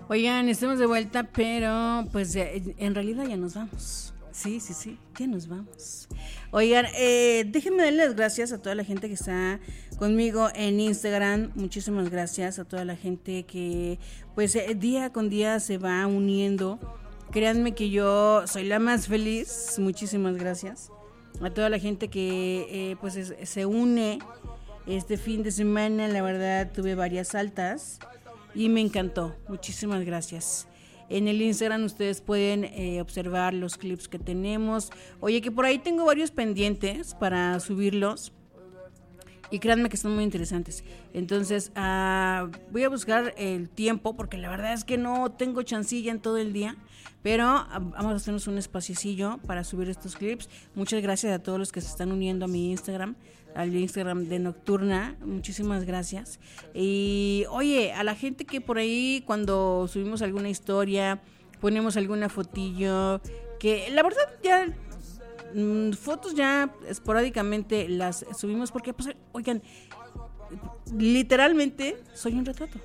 Oigan, estamos de vuelta, pero pues en realidad ya nos vamos. Sí, ya nos vamos. Oigan, déjenme darle las gracias a toda la gente que está conmigo en Instagram. Muchísimas gracias a toda la gente que pues día con día se va uniendo. Créanme que yo soy la más feliz. Muchísimas gracias a toda la gente que pues se une este fin de semana. La verdad tuve varias altas y me encantó. Muchísimas gracias. En el Instagram ustedes pueden observar los clips que tenemos. Oye, que por ahí tengo varios pendientes para subirlos. Y créanme que están muy interesantes. Entonces, voy a buscar el tiempo, porque la verdad es que no tengo chancilla en todo el día. Pero vamos a hacernos un espaciecillo para subir estos clips. Muchas gracias a todos los que se están uniendo a mi Instagram, al Instagram de Nocturna. Muchísimas gracias. Y oye, a la gente que por ahí cuando subimos alguna historia, ponemos alguna fotillo, que la verdad ya fotos ya esporádicamente las subimos porque pues oigan, literalmente soy un retrato.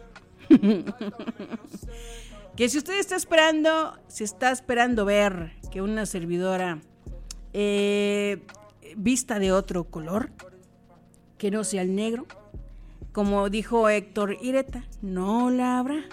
Que si usted está esperando ver que una servidora vista de otro color, que no sea el negro, como dijo Héctor Ireta, no la habrá.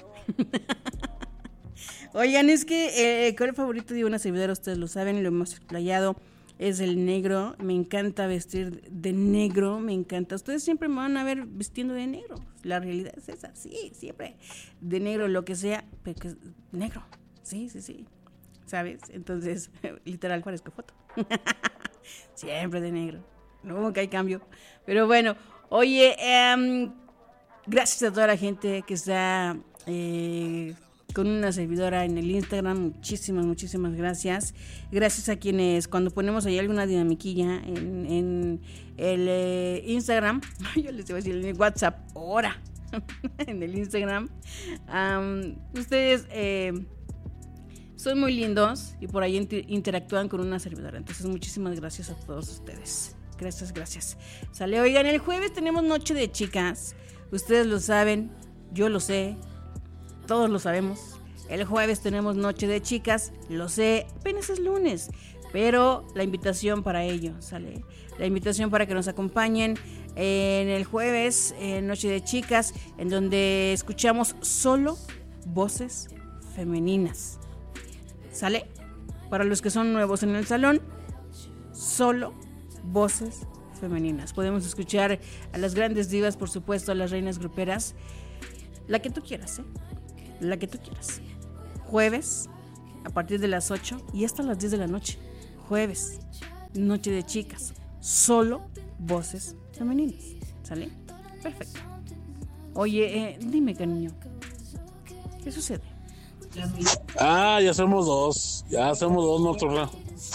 Oigan, es que el color favorito de una servidora, ustedes lo saben, lo hemos explayado, es el negro. Me encanta vestir de negro, me encanta. Ustedes siempre me van a ver vistiendo de negro. La realidad es esa, sí, siempre de negro, lo que sea, pero que es negro. Sí. ¿Sabes? Entonces, literal, parezco foto. Siempre de negro. Nunca hay cambio. Pero bueno, oye, gracias a toda la gente que está con una servidora en el Instagram. Muchísimas gracias. Gracias a quienes cuando ponemos ahí alguna dinamiquilla en el Instagram, yo les iba a decir en el WhatsApp, ahora en el Instagram, ustedes son muy lindos y por ahí interactúan con una servidora. Entonces muchísimas gracias a todos ustedes. Gracias. Sale, oigan, el jueves tenemos Noche de Chicas. Ustedes lo saben, yo lo sé, todos lo sabemos. El jueves tenemos Noche de Chicas, lo sé, apenas es lunes, pero la invitación para ello, ¿sale? La invitación para que nos acompañen en el jueves, Noche de Chicas, en donde escuchamos solo voces femeninas, ¿sale? Para los que son nuevos en el salón, solo voces femeninas. Podemos escuchar a las grandes divas, por supuesto, a las reinas gruperas, la que tú quieras, la que tú quieras. Jueves, a partir de las 8 y hasta las 10 de la noche. Jueves, Noche de Chicas, solo voces femeninas, ¿sale? Perfecto. Oye, dime, cariño, ¿qué sucede? Ya somos dos Nocturna.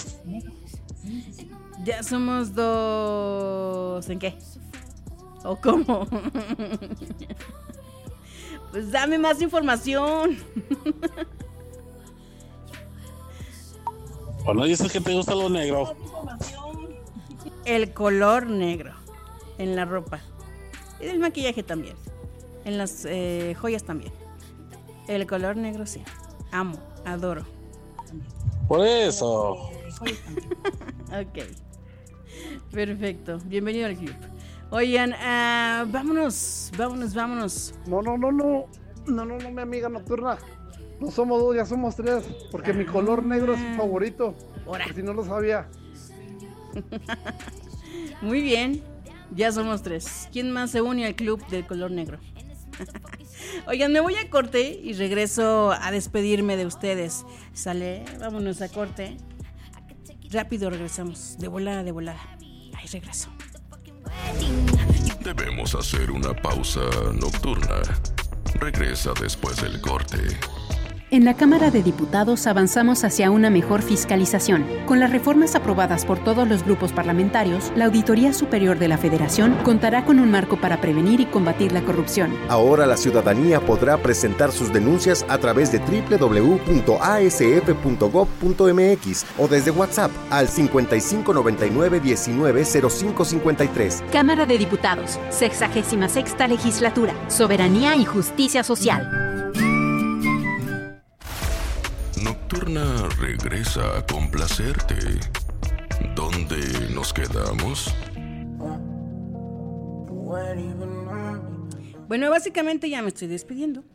Ya somos dos. ¿En qué? ¿O cómo? Pues dame más información. Bueno, dices que te gusta lo negro. El color negro en la ropa. Y el maquillaje también. En las joyas también. El color negro sí. Amo, adoro. Por eso. Ok. Perfecto. Bienvenido al club. Oigan, vámonos. No, mi amiga Nocturna. No somos dos, ya somos tres. Porque mi color negro es mi favorito. Ahora. Si no lo sabía. Muy bien. Ya somos tres. ¿Quién más se une al club del color negro? Oigan, me voy a corte y regreso a despedirme de ustedes. ¿Sale? Vámonos a corte. Rápido regresamos. De volada. Ahí regreso. Debemos hacer una pausa nocturna. Regresa después del corte. En la Cámara de Diputados avanzamos hacia una mejor fiscalización. Con las reformas aprobadas por todos los grupos parlamentarios, la Auditoría Superior de la Federación contará con un marco para prevenir y combatir la corrupción. Ahora la ciudadanía podrá presentar sus denuncias a través de www.asf.gov.mx o desde WhatsApp al 5599-190553. Cámara de Diputados, 66ª Legislatura, Soberanía y Justicia Social. Nocturna regresa a complacerte. ¿Dónde nos quedamos? Bueno, básicamente ya me estoy despidiendo.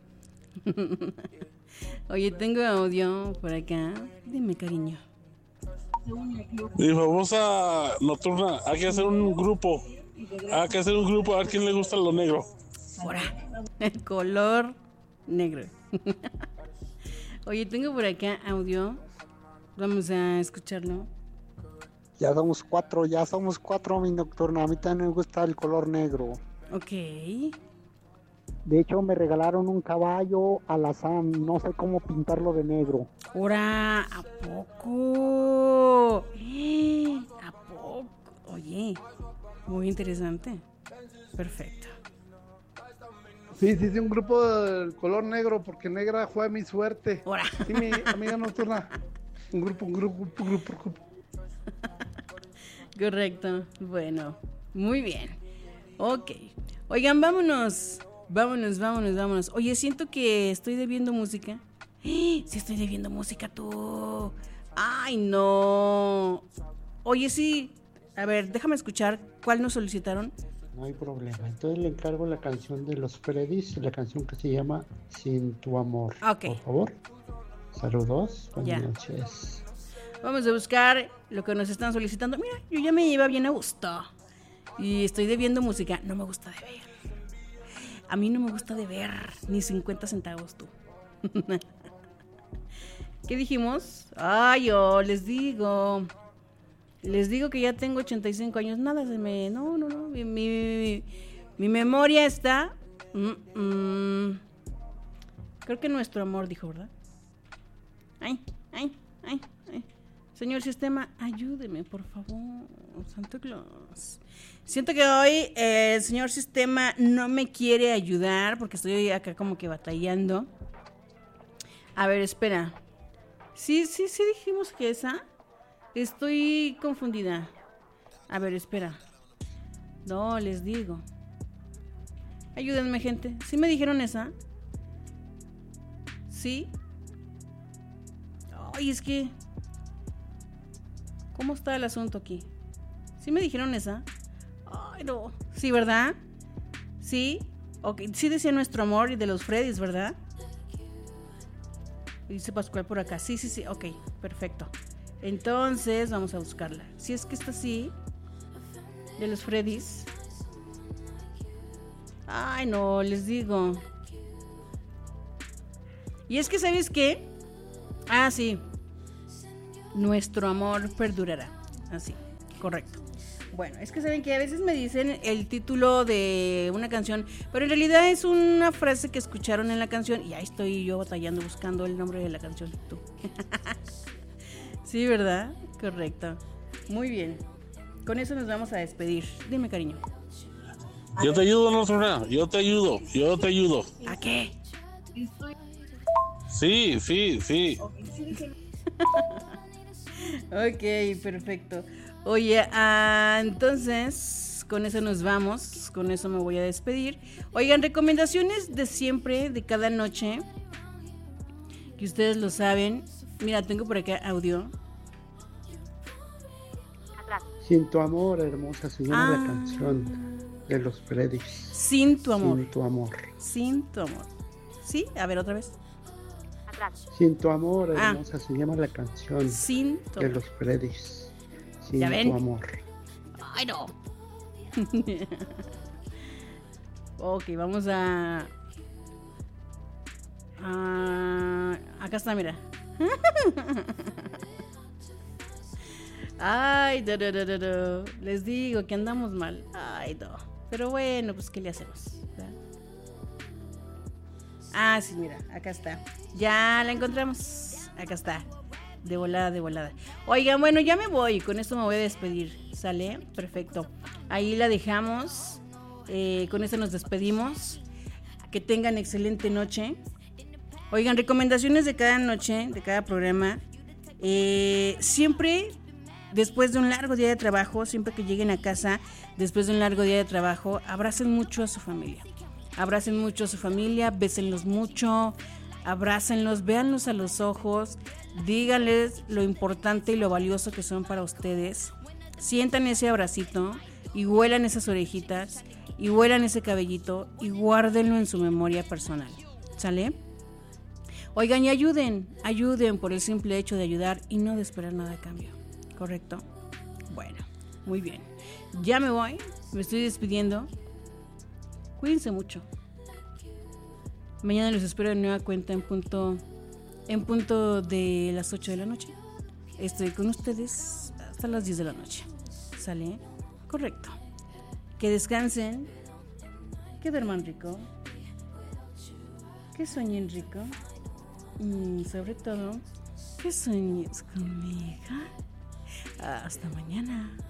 Oye, tengo audio por acá. Dime, cariño. Mi famosa Nocturna, hay que hacer un grupo. Hay que hacer un grupo a ver quién le gusta lo negro. Ahora, el color negro. Oye, tengo por acá audio. Vamos a escucharlo. Ya somos cuatro, mi Nocturna. A mí también me gusta el color negro. Ok. De hecho, me regalaron un caballo alazán. No sé cómo pintarlo de negro. Ahora, ¿a poco? ¿A poco? Oye, muy interesante. Perfecto. Sí, un grupo del color negro, porque negra fue mi suerte. Ahora. Sí, mi amiga Nocturna. Un grupo. Correcto. Bueno, muy bien. Ok. Oigan, vámonos. Oye, siento que estoy debiendo música. Sí, estoy debiendo música, tú. Ay, no. Oye, sí. A ver, déjame escuchar cuál nos solicitaron. No hay problema. Entonces le encargo la canción de los Freddys, la canción que se llama Sin tu amor. Ok. Por favor. Saludos. Ya. Buenas noches. Vamos a buscar lo que nos están solicitando. Mira, yo ya me iba bien a gusto. Y estoy debiendo música. No me gusta de ver. A mí no me gusta de ver. Ni 50 centavos, tú. ¿Qué dijimos? Ay, yo les digo que ya tengo 85 años. Nada se me... No. Mi memoria está... Creo que nuestro amor, dijo, ¿verdad? Ay. Señor sistema, ayúdeme, por favor. Santa Claus. Siento que hoy el señor sistema no me quiere ayudar porque estoy acá como que batallando. A ver, espera. Sí dijimos que esa. Estoy confundida. A ver, espera. No, les digo. Ayúdenme, gente. ¿Sí me dijeron esa? ¿Sí? Ay, es que... ¿Cómo está el asunto aquí? ¿Sí me dijeron esa? Ay, no. Sí, ¿verdad? Sí. Ok, sí decía nuestro amor y de los Freddys, ¿verdad? Dice Pascual por acá. Sí. Ok, perfecto. Entonces, vamos a buscarla. Si es que está así, de los Freddys. Ay, no, les digo. Y es que, ¿sabes qué? Ah, sí. Nuestro amor perdurará. Así, correcto. Bueno, es que saben que a veces me dicen el título de una canción, pero en realidad es una frase que escucharon en la canción y ahí estoy yo batallando buscando el nombre de la canción. Tú. Sí, ¿verdad? Correcto. Muy bien. Con eso nos vamos a despedir. Dime, cariño. Yo te ayudo, Nocturna. Yo te ayudo. ¿A qué? Sí. Ok, perfecto. Oye, entonces, con eso nos vamos. Con eso me voy a despedir. Oigan, recomendaciones de siempre, de cada noche, que ustedes lo saben. Mira, tengo por acá audio. Sin tu amor, hermosa, se llama la canción de los Freddys. Sin tu amor. Sin tu amor. ¿Sí? A ver, otra vez. Sin tu amor, hermosa, se llama la canción de los Freddys. Sin tu amor. Ay, no. Ok, vamos a... acá está, mira. Ay, no. Les digo que andamos mal. Ay, no. Pero bueno, pues ¿qué le hacemos? ¿Verdad? Ah, sí, mira, acá está. Ya la encontramos. Acá está. De volada. Oigan, bueno, ya me voy. Con esto me voy a despedir. ¿Sale? Perfecto. Ahí la dejamos. Con esto nos despedimos. Que tengan excelente noche. Oigan, recomendaciones de cada noche, de cada programa. Siempre después de un largo día de trabajo, siempre que lleguen a casa después de un largo día de trabajo, abracen mucho a su familia. Abracen mucho a su familia, bésenlos mucho, abrácenlos, véanlos a los ojos, díganles lo importante y lo valioso que son para ustedes. Sientan ese abracito y huelan esas orejitas y huelan ese cabellito y guárdenlo en su memoria personal. ¿Sale? Oigan, y ayuden por el simple hecho de ayudar y no de esperar nada a cambio. ¿Correcto? Bueno, muy bien. Ya me voy, me estoy despidiendo. Cuídense mucho. Mañana los espero de nueva cuenta en punto de las 8 de la noche. Estoy con ustedes hasta las 10 de la noche. ¿Sale? Correcto. Que descansen, que duerman rico, que sueñen rico y sobre todo que sueñes conmigo. Hasta mañana.